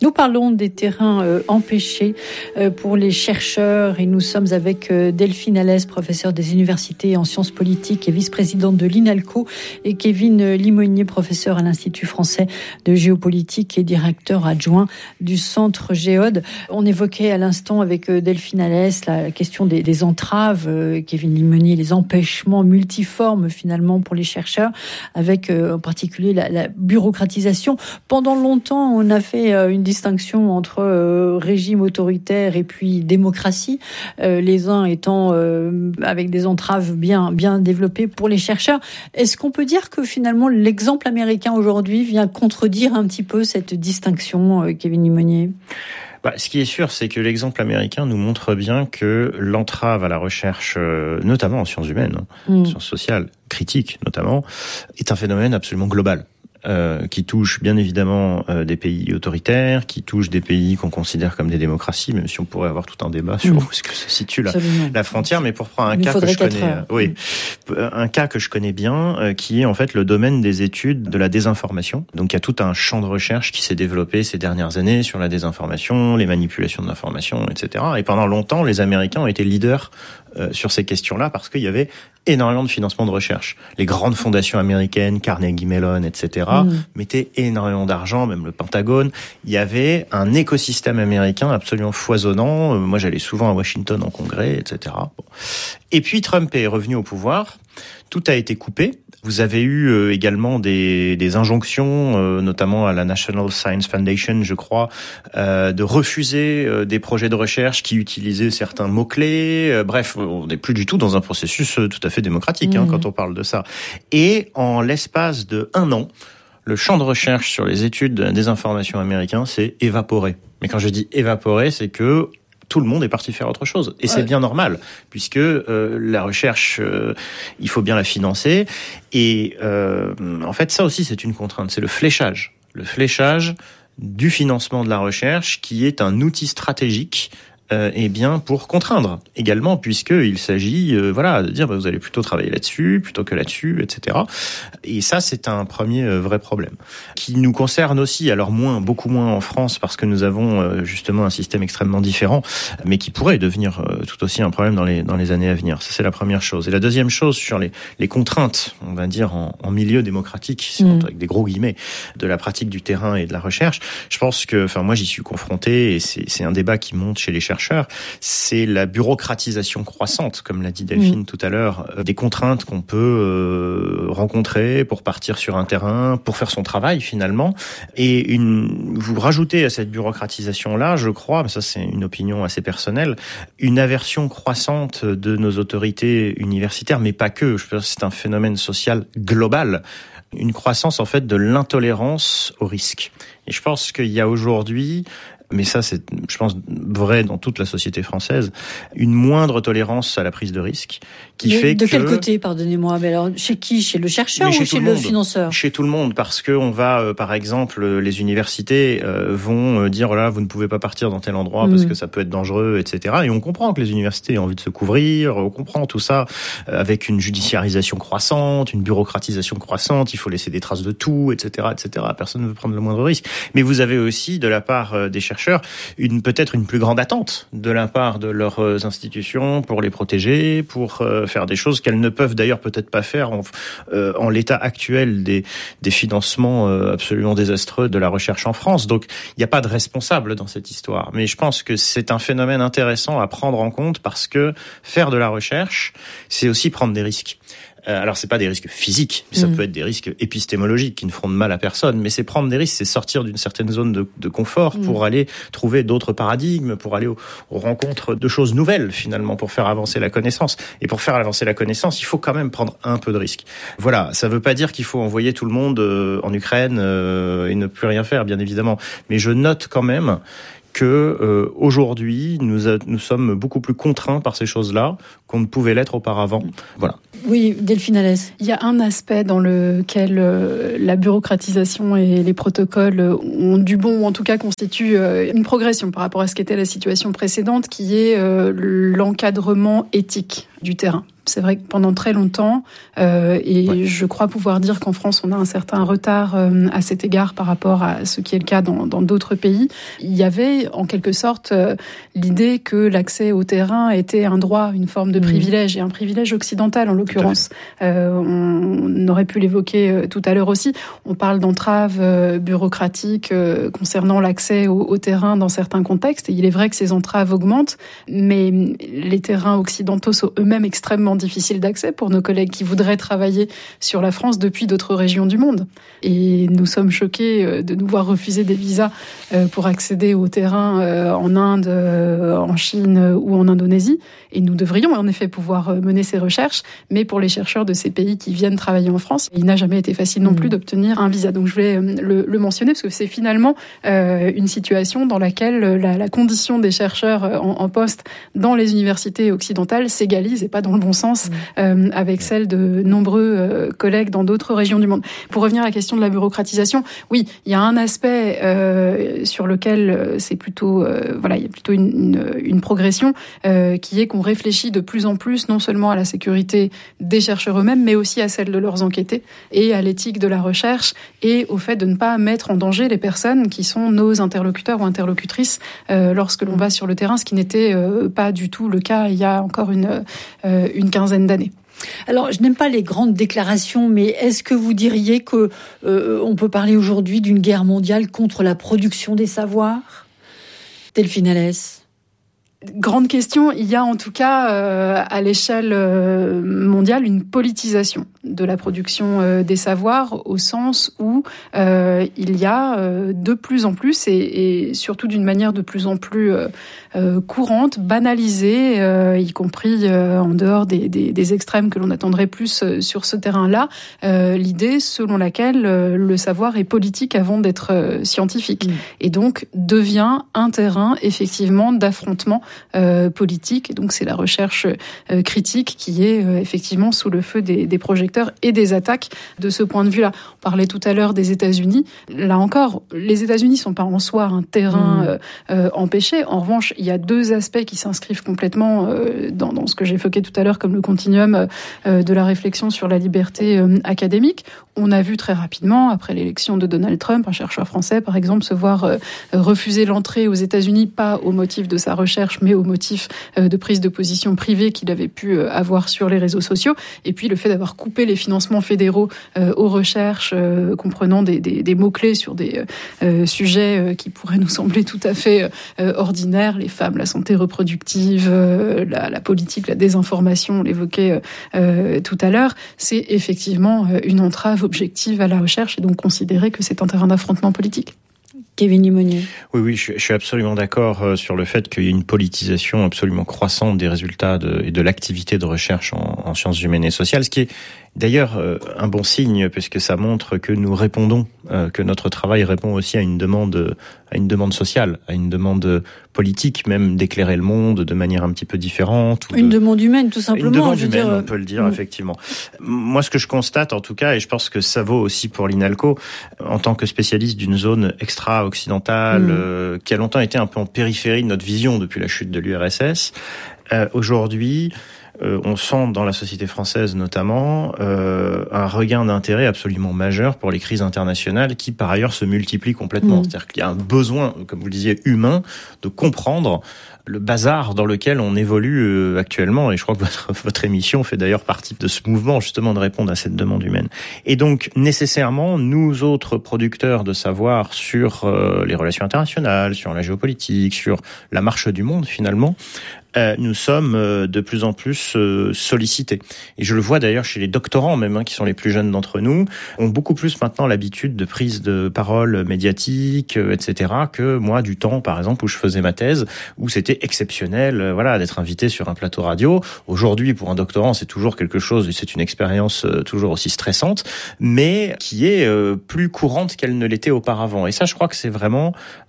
Nous parlons des terrains empêchés pour les chercheurs et nous sommes avec Delphine Alès, professeure des universités en sciences politiques et vice-présidente de l'INALCO, et Kevin Limonier, professeur à l'Institut français de géopolitique et directeur adjoint du Centre Géode. On évoquait à l'instant avec Delphine Alès la question des entraves, Kevin Limonier, les empêchements multiformes finalement pour les chercheurs, avec en particulier la bureaucratisation. Pendant longtemps, on a fait une distinction entre régime autoritaire et puis démocratie, les uns étant avec des entraves bien développées pour les chercheurs. Est-ce qu'on peut dire que finalement l'exemple américain aujourd'hui vient contredire un petit peu cette distinction, Kevin Limonier ? Ce qui est sûr, c'est que l'exemple américain nous montre bien que l'entrave à la recherche, notamment en sciences humaines, sciences sociales, critiques notamment, est un phénomène absolument global. Qui touche bien évidemment des pays autoritaires, qui touche des pays qu'on considère comme des démocraties, même si on pourrait avoir tout un débat sur où est-ce que se situe la frontière. Mais pour prendre un cas que je connais, un cas que je connais bien, qui est en fait le domaine des études de la désinformation. Donc il y a tout un champ de recherche qui s'est développé ces dernières années sur la désinformation, les manipulations de l'information, etc. Et pendant longtemps, les Américains ont été leaders sur ces questions-là parce qu'il y avait énormément de financement de recherche. Les grandes fondations américaines, Carnegie Mellon, etc., mettaient énormément d'argent, même le Pentagone. Il y avait un écosystème américain absolument foisonnant. Moi, j'allais souvent à Washington en congrès, etc. Et puis, Trump est revenu au pouvoir. Tout a été coupé. Vous avez eu également des injonctions, notamment à la National Science Foundation, je crois, de refuser des projets de recherche qui utilisaient certains mots-clés. Bref, on n'est plus du tout dans un processus tout à fait démocratique quand on parle de ça. Et en l'espace de 1 an, le champ de recherche sur les études de la désinformation américain s'est évaporé. Mais quand je dis évaporé, c'est que tout le monde est parti faire autre chose. Et c'est bien normal, puisque la recherche, il faut bien la financer. Et en fait, ça aussi, c'est une contrainte. C'est le fléchage. Le fléchage du financement de la recherche, qui est un outil stratégique pour contraindre également, puisqu'il s'agit de dire vous allez plutôt travailler là-dessus plutôt que là-dessus, etc. Et ça, c'est un premier vrai problème qui nous concerne aussi, alors beaucoup moins en France, parce que nous avons justement un système extrêmement différent, mais qui pourrait devenir tout aussi un problème dans les années à venir. Ça, c'est la première chose. Et la deuxième chose, sur les contraintes, on va dire en milieu démocratique, avec des gros guillemets, de la pratique du terrain et de la recherche, je pense que, moi j'y suis confronté, et c'est un débat qui monte chez les chercheurs, c'est la bureaucratisation croissante, comme l'a dit Delphine tout à l'heure, des contraintes qu'on peut rencontrer pour partir sur un terrain, pour faire son travail finalement. Et vous rajoutez à cette bureaucratisation-là, je crois, mais ça c'est une opinion assez personnelle, une aversion croissante de nos autorités universitaires, mais pas que. Je pense que c'est un phénomène social global. Une croissance en fait de l'intolérance au risque. Et je pense qu'il y a aujourd'hui, mais ça c'est, je pense, vrai dans toute la société française, une moindre tolérance à la prise de risque de quel côté, pardonnez-moi, mais alors chez qui? Chez le chercheur ou chez le financeur? Chez tout le monde, parce que on va, par exemple, les universités vont dire là, vous ne pouvez pas partir dans tel endroit parce que ça peut être dangereux, etc. Et on comprend que les universités ont envie de se couvrir, on comprend tout ça avec une judiciarisation croissante, une bureaucratisation croissante. Il faut laisser des traces de tout, etc., etc. Personne ne veut prendre le moindre risque. Mais vous avez aussi, de la part des chercheurs, peut-être une plus grande attente de la part de leurs institutions pour les protéger, pour faire des choses qu'elles ne peuvent d'ailleurs peut-être pas faire en l'état actuel des financements absolument désastreux de la recherche en France. Donc il n'y a pas de responsable dans cette histoire. Mais je pense que c'est un phénomène intéressant à prendre en compte, parce que faire de la recherche, c'est aussi prendre des risques. Alors c'est pas des risques physiques, ça peut être des risques épistémologiques qui ne feront de mal à personne, mais c'est prendre des risques, c'est sortir d'une certaine zone de confort pour aller trouver d'autres paradigmes, pour aller aux rencontres de choses nouvelles finalement, pour faire avancer la connaissance. Et pour faire avancer la connaissance, il faut quand même prendre un peu de risques. Voilà, ça veut pas dire qu'il faut envoyer tout le monde en Ukraine et ne plus rien faire, bien évidemment. Mais je note quand même que aujourd'hui, nous sommes beaucoup plus contraints par ces choses-là qu'on ne pouvait l'être auparavant. Voilà. Oui, Delphine Alès. Il y a un aspect dans lequel la bureaucratisation et les protocoles ont du bon, ou en tout cas constituent une progression par rapport à ce qu'était la situation précédente, qui est l'encadrement éthique du terrain. C'est vrai que pendant très longtemps, je crois pouvoir dire qu'en France, on a un certain retard à cet égard par rapport à ce qui est le cas dans d'autres pays. Il y avait en quelque sorte l'idée que l'accès au terrain était un droit, une forme de privilège, et un privilège occidental en l'occurrence. On aurait pu l'évoquer tout à l'heure aussi. On parle d'entraves bureaucratiques concernant l'accès au terrain dans certains contextes. Et il est vrai que ces entraves augmentent, mais les terrains occidentaux sont eux-mêmes extrêmement difficiles d'accès pour nos collègues qui voudraient travailler sur la France depuis d'autres régions du monde. Et nous sommes choqués de nous voir refuser des visas pour accéder au terrain en Inde, en Chine ou en Indonésie. Et nous devrions en effet pouvoir mener ces recherches, mais pour les chercheurs de ces pays qui viennent travailler en France, il n'a jamais été facile non plus d'obtenir un visa. Donc je voulais le mentionner parce que c'est finalement une situation dans laquelle la condition des chercheurs en poste dans les universités occidentales s'égalise et pas dans le bon sens avec celle de nombreux collègues dans d'autres régions du monde. Pour revenir à la question de la bureaucratisation, oui, il y a un aspect sur lequel c'est plutôt il y a plutôt une progression qui est qu'on réfléchit de plus en plus non seulement à la sécurité des chercheurs eux-mêmes, mais aussi à celle de leurs enquêtés et à l'éthique de la recherche et au fait de ne pas mettre en danger les personnes qui sont nos interlocuteurs ou interlocutrices lorsque l'on va sur le terrain, ce qui n'était pas du tout le cas il y a encore une quinzaine d'années. Alors, je n'aime pas les grandes déclarations, mais est-ce que vous diriez que on peut parler aujourd'hui d'une guerre mondiale contre la production des savoirs ? Delphine Allès. Grande question, il y a en tout cas à l'échelle mondiale une politisation de la production des savoirs au sens où il y a de plus en plus et surtout d'une manière de plus en plus courante, banalisée, y compris en dehors des extrêmes que l'on attendrait plus sur ce terrain-là, l'idée selon laquelle le savoir est politique avant d'être scientifique et donc devient un terrain effectivement d'affrontement politique. Et donc c'est la recherche critique qui est effectivement sous le feu des projecteurs et des attaques de ce point de vue-là. On parlait tout à l'heure des États-Unis. Là encore, les États-Unis sont pas en soi un terrain empêché. En revanche, il y a deux aspects qui s'inscrivent complètement dans ce que j'évoquais tout à l'heure comme le continuum de la réflexion sur la liberté académique. On a vu très rapidement, après l'élection de Donald Trump, un chercheur français, par exemple, se voir refuser l'entrée aux États-Unis, pas au motif de sa recherche, mais au motif de prise de position privée qu'il avait pu avoir sur les réseaux sociaux. Et puis le fait d'avoir coupé les financements fédéraux aux recherches, comprenant des mots-clés sur des sujets qui pourraient nous sembler tout à fait ordinaires, les femmes, la santé reproductive, la politique, la désinformation, on l'évoquait tout à l'heure, c'est effectivement une entrave objective à la recherche et donc considérer que c'est un terrain d'affrontement politique. Kevin Limonier. Oui, je suis absolument d'accord sur le fait qu'il y a une politisation absolument croissante des résultats et de l'activité de recherche en sciences humaines et sociales, ce qui est d'ailleurs un bon signe puisque ça montre que nous répondons, que notre travail répond aussi à une demande sociale, à une demande politique, même d'éclairer le monde de manière un petit peu différente. Une demande humaine, tout simplement. Une demande humaine, on peut le dire, effectivement. Moi, ce que je constate, en tout cas, et je pense que ça vaut aussi pour l'INALCO, en tant que spécialiste d'une zone extra-occidentale, qui a longtemps été un peu en périphérie de notre vision depuis la chute de l'URSS, aujourd'hui, on sent dans la société française notamment un regain d'intérêt absolument majeur pour les crises internationales qui par ailleurs se multiplient complètement. C'est-à-dire qu'il y a un besoin, comme vous le disiez, humain de comprendre le bazar dans lequel on évolue actuellement, et je crois que votre émission fait d'ailleurs partie de ce mouvement justement de répondre à cette demande humaine. Et donc nécessairement, nous autres producteurs de savoir sur les relations internationales, sur la géopolitique, sur la marche du monde finalement, nous sommes de plus en plus sollicités. Et je le vois d'ailleurs chez les doctorants même, qui sont les plus jeunes d'entre nous, ont beaucoup plus maintenant l'habitude de prise de parole médiatique, etc., que moi du temps, par exemple, où je faisais ma thèse, où c'était exceptionnel, d'être invité sur un plateau radio. Aujourd'hui, pour un doctorant, c'est toujours quelque chose, et c'est une expérience toujours aussi stressante, mais qui est plus courante qu'elle ne l'était auparavant. Et ça, je crois que c'est vraiment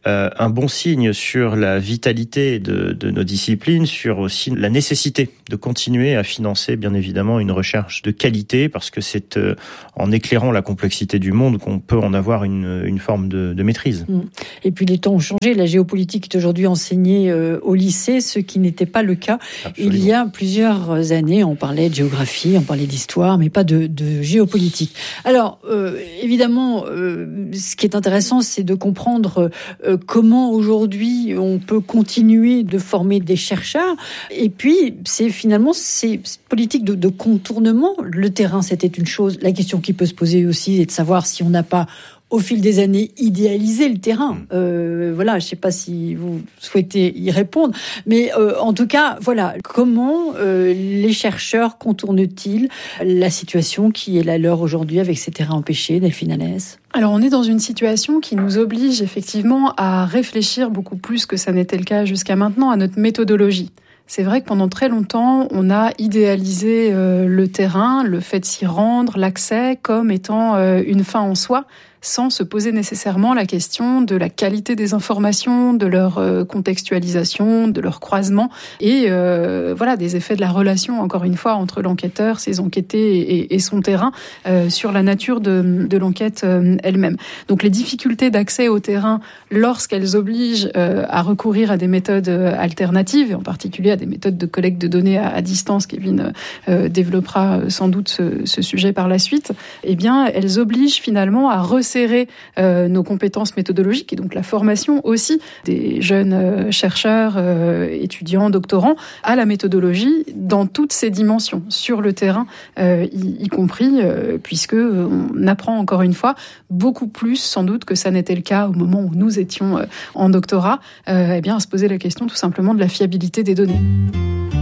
un bon signe sur la vitalité de nos disciplines, sur aussi la nécessité de continuer à financer, bien évidemment, une recherche de qualité, parce que c'est en éclairant la complexité du monde qu'on peut en avoir une forme de maîtrise. Et puis les temps ont changé. La géopolitique est aujourd'hui enseignée au lycée, ce qui n'était pas le cas Absolument. Il y a plusieurs années. On parlait de géographie, on parlait d'histoire, mais pas de géopolitique. Alors, évidemment, ce qui est intéressant, c'est de comprendre comment aujourd'hui on peut continuer de former des chercheurs. Et puis, c'est finalement ces politiques de contournement. Le terrain, c'était une chose. La question qui peut se poser aussi est de savoir si on n'a pas au fil des années, idéaliser le terrain. Voilà, je ne sais pas si vous souhaitez y répondre, mais en tout cas, voilà, comment les chercheurs contournent-ils la situation qui est la leur aujourd'hui avec ces terrains empêchés, Delphine Allès ? Alors, on est dans une situation qui nous oblige effectivement à réfléchir beaucoup plus que ça n'était le cas jusqu'à maintenant à notre méthodologie. C'est vrai que pendant très longtemps, on a idéalisé le terrain, le fait de s'y rendre, l'accès comme étant une fin en soi, sans se poser nécessairement la question de la qualité des informations, de leur contextualisation, de leur croisement et voilà des effets de la relation, encore une fois, entre l'enquêteur, ses enquêtés et son terrain sur la nature de l'enquête elle-même. Donc les difficultés d'accès au terrain lorsqu'elles obligent à recourir à des méthodes alternatives, et en particulier à des méthodes de collecte de données à distance, Kevin développera sans doute ce sujet par la suite, eh bien elles obligent finalement à resserrer nos compétences méthodologiques et donc la formation aussi des jeunes chercheurs, étudiants, doctorants à la méthodologie dans toutes ses dimensions, sur le terrain y compris, puisque on apprend encore une fois beaucoup plus sans doute que ça n'était le cas au moment où nous étions en doctorat, eh bien à se poser la question tout simplement de la fiabilité des données.